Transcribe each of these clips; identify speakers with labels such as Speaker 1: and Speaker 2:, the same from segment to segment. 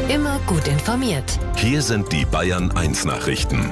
Speaker 1: Immer gut informiert.
Speaker 2: Hier sind die Bayern 1 Nachrichten.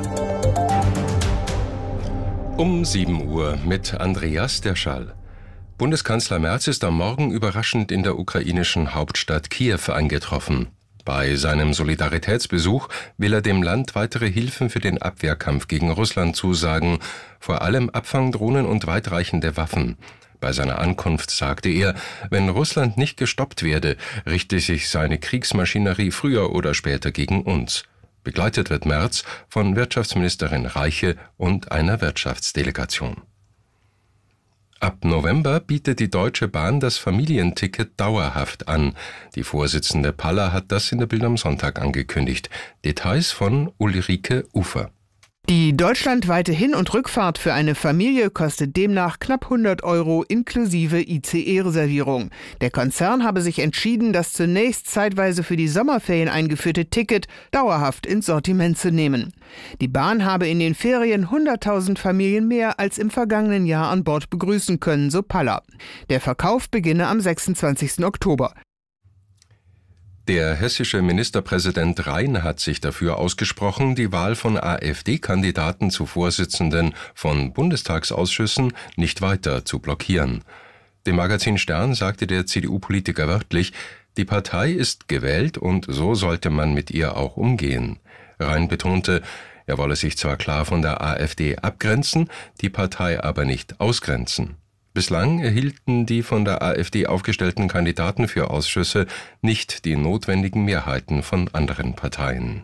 Speaker 3: Um 7 Uhr mit Andreas Derschall. Bundeskanzler Merz ist am Morgen überraschend in der ukrainischen Hauptstadt Kiew eingetroffen. Bei seinem Solidaritätsbesuch will er dem Land weitere Hilfen für den Abwehrkampf gegen Russland zusagen, vor allem Abfangdrohnen und weitreichende Waffen. Bei seiner Ankunft sagte er, wenn Russland nicht gestoppt werde, richte sich seine Kriegsmaschinerie früher oder später gegen uns. Begleitet wird Merz von Wirtschaftsministerin Reiche und einer Wirtschaftsdelegation. Ab November bietet die Deutsche Bahn das Familienticket dauerhaft an. Die Vorsitzende Paller hat das in der Bild am Sonntag angekündigt. Details von Ulrike Ufer.
Speaker 4: Die deutschlandweite Hin- und Rückfahrt für eine Familie kostet demnach knapp 100 € inklusive ICE-Reservierung. Der Konzern habe sich entschieden, das zunächst zeitweise für die Sommerferien eingeführte Ticket dauerhaft ins Sortiment zu nehmen. Die Bahn habe in den Ferien 100.000 Familien mehr als im vergangenen Jahr an Bord begrüßen können, so Paller. Der Verkauf beginne am 26. Oktober.
Speaker 3: Der hessische Ministerpräsident Rhein hat sich dafür ausgesprochen, die Wahl von AfD-Kandidaten zu Vorsitzenden von Bundestagsausschüssen nicht weiter zu blockieren. Dem Magazin Stern sagte der CDU-Politiker wörtlich, die Partei ist gewählt und so sollte man mit ihr auch umgehen. Rhein betonte, er wolle sich zwar klar von der AfD abgrenzen, die Partei aber nicht ausgrenzen. Bislang erhielten die von der AfD aufgestellten Kandidaten für Ausschüsse nicht die notwendigen Mehrheiten von anderen Parteien.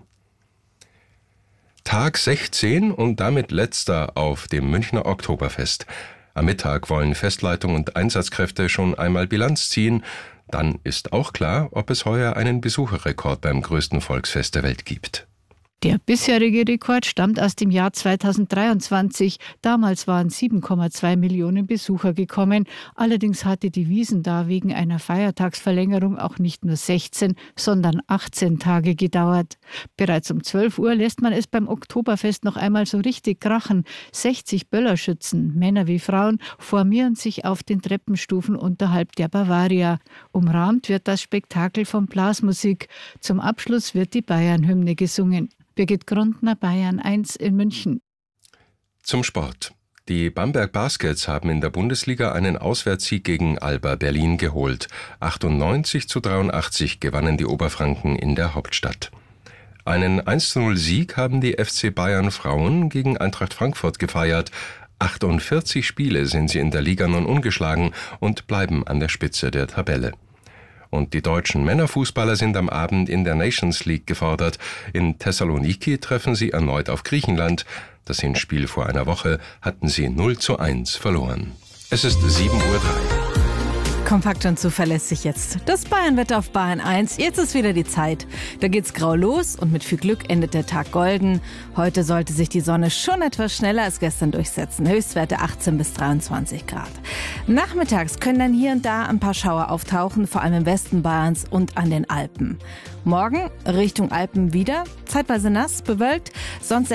Speaker 3: Tag 16 und damit letzter auf dem Münchner Oktoberfest. Am Mittag wollen Festleitung und Einsatzkräfte schon einmal Bilanz ziehen. Dann ist auch klar, ob es heuer einen Besucherrekord beim größten Volksfest der Welt gibt.
Speaker 5: Der bisherige Rekord stammt aus dem Jahr 2023. Damals waren 7,2 Millionen Besucher gekommen. Allerdings hatte die Wiesn da wegen einer Feiertagsverlängerung auch nicht nur 16, sondern 18 Tage gedauert. Bereits um 12 Uhr lässt man es beim Oktoberfest noch einmal so richtig krachen. 60 Böllerschützen, Männer wie Frauen, formieren sich auf den Treppenstufen unterhalb der Bavaria. Umrahmt wird das Spektakel von Blasmusik. Zum Abschluss wird die Bayern-Hymne gesungen. Birgit Grundner, Bayern 1 in München.
Speaker 3: Zum Sport. Die Bamberg Baskets haben in der Bundesliga einen Auswärtssieg gegen Alba Berlin geholt. 98:83 gewannen die Oberfranken in der Hauptstadt. Einen 1:0-Sieg haben die FC Bayern Frauen gegen Eintracht Frankfurt gefeiert. 48 Spiele sind sie in der Liga nun ungeschlagen und bleiben an der Spitze der Tabelle. Und die deutschen Männerfußballer sind am Abend in der Nations League gefordert. In Thessaloniki treffen sie erneut auf Griechenland. Das Hinspiel vor einer Woche hatten sie 0:1 verloren. Es ist 7:03 Uhr.
Speaker 6: Kompakt und zuverlässig jetzt. Das Bayernwetter auf Bayern 1. Jetzt ist wieder die Zeit. Da geht's grau los und mit viel Glück endet der Tag golden. Heute sollte sich die Sonne schon etwas schneller als gestern durchsetzen. Höchstwerte 18 bis 23 Grad. Nachmittags können dann hier und da ein paar Schauer auftauchen, vor allem im Westen Bayerns und an den Alpen. Morgen Richtung Alpen wieder, zeitweise nass, bewölkt, sonst